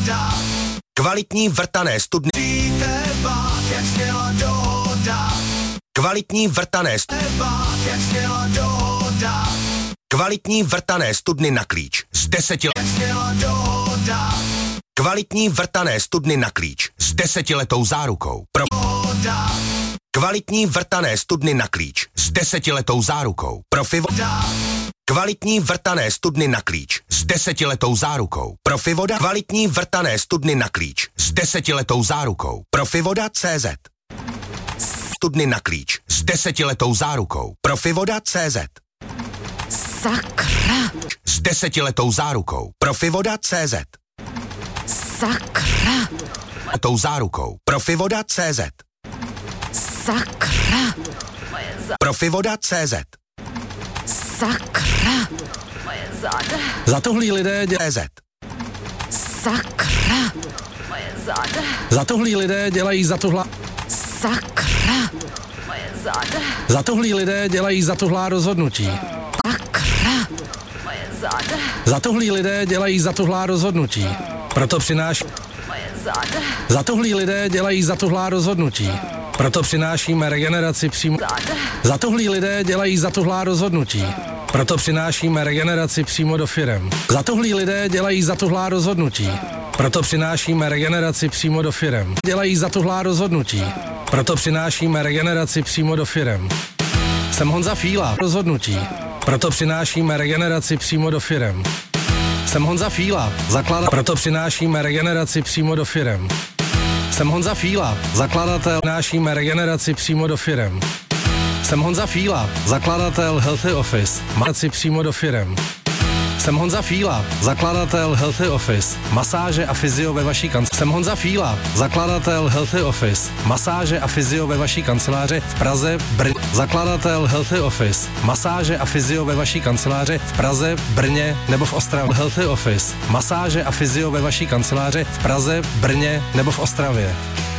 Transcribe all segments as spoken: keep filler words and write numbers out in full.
Kvalitní vrtané studny. Kvalitní vrtané studny. Kvalitní vrtané studny na klíč z deseti let. Kvalitní vrtané studny na klíč s desetiletou zárukou. Pro... Kvalitní vrtané studny na klíč s desetiletou zárukou. Profivoda. Kvalitní vrtané studny na klíč s desetiletou zárukou. Profivoda. Kvalitní vrtané studny na klíč s desetiletou zárukou. Profivoda tečka cé zet. Studny na klíč s desetiletou zárukou. Profivoda tečka cé zet. Sakra. S desetiletou zárukou. Profivoda tečka cé zet. Sakra. Tou zárukou. Profivoda tečka cé zet. Sakra. Profivoda tečka cé zet. Sakra. Moje záda. Zatuhlí lidé dělají cé zet. Sakra. Moje záda. Zatuhlí lidé dělají zatuhlá. Sakra. Moje záda. Zatuhlí lidé dělají zatuhlá rozhodnutí. Sakra. Moje záda. Zatuhlí lidé dělají zatuhlá rozhodnutí. Proto přináší. Moje záda. Zatuhlí lidé dělají zatuhlá rozhodnutí. Proto přinášíme regeneraci přímo. Záda. Zatuhlí lidé dělají zatuhlá rozhodnutí. Proto přinášíme regeneraci přímo do firem. Zatuhlí lidé dělají zatuhlá rozhodnutí. Proto přinášíme regeneraci přímo do firem. Dělají zatuhlá rozhodnutí. Proto přinášíme regeneraci přímo do firem. Jsem Honza Fíla. Rozhodnutí. Proto přinášíme regeneraci přímo do firem. Jsem Honza Fíla. Zakladatel. Proto přinášíme regeneraci přímo do firem. Jsem Honza Fíla. Zakladatel. Přinášíme regeneraci přímo do firem. Jsem Honza Fíla, zakladatel Healthy Office, masáže přímo do firem. Jsem Honza Fíla, zakladatel Healthy Office, masáže a fyzio ve vaší kanceláři. Jsem Honza Fíla, zakladatel Healthy Office, masáže a fyzio ve vaší kanceláři v Praze, v Brně. Zakladatel Healthy Office, masáže a fyzio ve vaší kanceláři v Praze, v Brně nebo v Ostravě. Healthy Office, masáže a fyzio ve vaší kanceláři v Praze, v Brně nebo v Ostravě.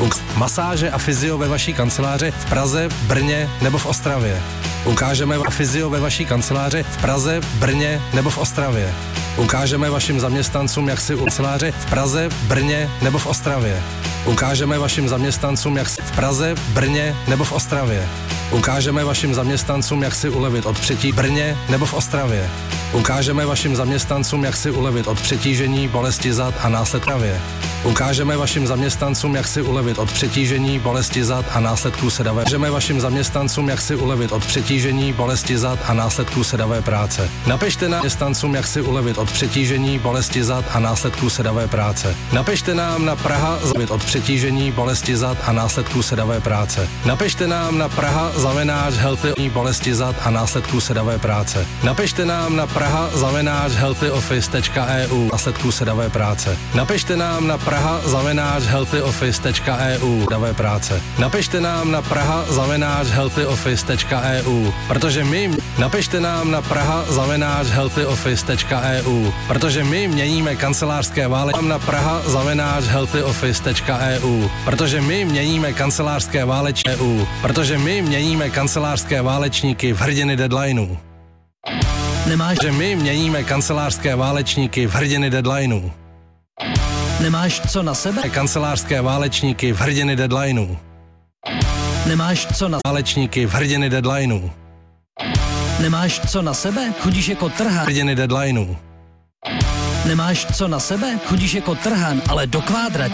Masáže a fyzio ve vaší kanceláři v Praze, v Brně nebo v Ostravě. Ukážeme a fyzio ve vaší kanceláři v Praze, v Brně nebo v Ostravě. Ukážeme vašim zaměstnancům, jak si u kanceláře v Praze, v Brně nebo v Ostravě. Ukážeme vašim zaměstnancům, jak si v Praze, v Brně nebo v Ostravě. Ukážeme vašim zaměstnancům, jak si ulevit od přetí v Brně nebo v Ostravě. Ukážeme vašim zaměstnancům, jak si ulevit od přetížení, bolesti zad a následků. Ukážeme vašim zaměstnancům, jak si ulevit od přetížení, bolesti zad a následků sedavé. Ukážeme vašim zaměstnancům, jak si ulevit od přetížení, bolesti zad a následků sedavé práce. Napište nám zaměstnancům, jak si ulevit od přetížení, bolesti zad a následků sedavé práce. Napište nám na Praha zavit od přetížení, bolesti zad a následků sedavé práce. Napište nám na Praha zavináč healthy bolesti zad a následků sedavé práce. Napište nám na Praha zavináč healthy office tečka e u následků sedavé práce. Napište nám na Praha zavináč healthy office tečka e u sedavé práce. Napište nám na Praha zavináč healthy office tečka e u, protože my napište nám na Praha zavináč healthy office tečka e u, protože my měníme kancelářské válečníky na Praha zavináč healthy office tečka e u, protože my měníme kancelářské válečníky E U, protože my měníme kancelářské válečníky v hrdiny deadlineů. Nemáš, že my měníme kancelářské válečníky v hrdiny deadlineů. Nemáš co na sebe? Kancelářské válečníky v hrdiny deadlineů. Nemáš co na válečníky v hrdiny deadlineů. Nemáš co na sebe? Chodíš jako trhan. Hrdiny deadlineů. Nemáš co na sebe? Chodíš jako trhan, ale do kvádra.